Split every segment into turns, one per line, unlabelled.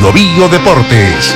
Bio Deportes.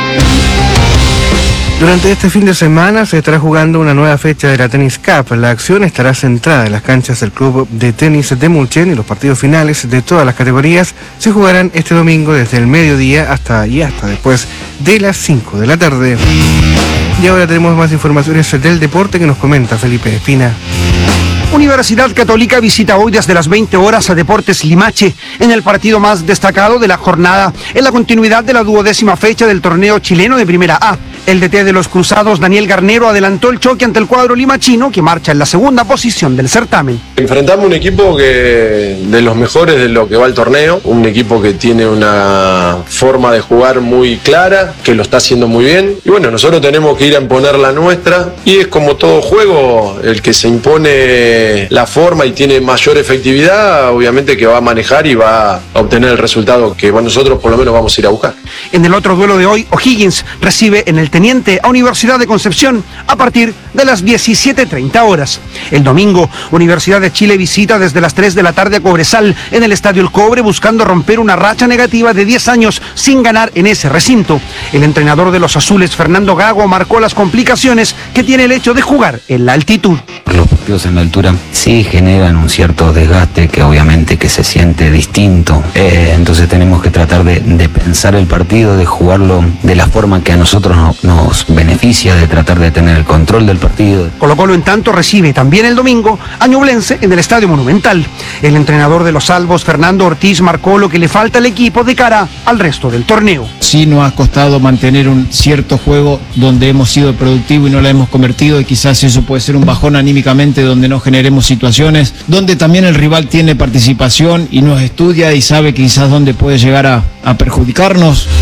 Durante este fin de semana se estará jugando una nueva fecha de la Tennis Cup. La acción estará centrada en las canchas del Club de Tenis de Mulchen y los partidos finales de todas las categorías se jugarán este domingo desde el mediodía hasta después de las 5 de la tarde. Y ahora tenemos más informaciones del deporte que nos comenta Felipe Espina.
Universidad Católica visita hoy desde las 20 horas a Deportes Limache en el partido más destacado de la jornada, en la continuidad de la 12ª fecha del torneo chileno de Primera A. El DT de los Cruzados, Daniel Garnero, adelantó el choque ante el cuadro limachino, que marcha en la segunda posición del certamen.
Enfrentamos un equipo que de los mejores de lo que va el torneo, un equipo que tiene una forma de jugar muy clara, que lo está haciendo muy bien, y bueno, nosotros tenemos que ir a imponer la nuestra, y es como todo juego, el que se impone la forma y tiene mayor efectividad, obviamente que va a manejar y va a obtener el resultado que nosotros por lo menos vamos a ir a buscar.
En el otro duelo de hoy, O'Higgins recibe en el Teniente a Universidad de Concepción a partir de las 17:30 horas. El domingo, Universidad de Chile visita desde las 3 de la tarde a Cobresal en el Estadio El Cobre, buscando romper una racha negativa de 10 años sin ganar en ese recinto. El entrenador de los azules, Fernando Gago, marcó las complicaciones que tiene el hecho de jugar en la altitud.
Los partidos en la altura sí generan un cierto desgaste que obviamente que se siente distinto. Entonces tenemos que tratar de pensar el partido, de jugarlo de la forma que a nosotros nos beneficia, de tratar de tener el control del partido.
Colo-Colo en tanto recibe también el domingo a Ñublense en el Estadio Monumental. El entrenador de los Salvos, Fernando Ortiz, marcó lo que le falta al equipo de cara al resto del torneo.
Sí nos ha costado mantener un cierto juego donde hemos sido productivos y no la hemos convertido, y quizás eso puede ser un bajón anímicamente donde no generemos situaciones, donde también el rival tiene participación y nos estudia y sabe quizás dónde puede llegar a perjudicarnos.